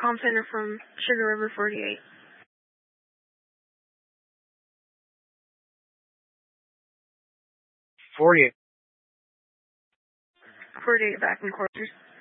comm center from Sugar River 48. 48. 48 back in quarters.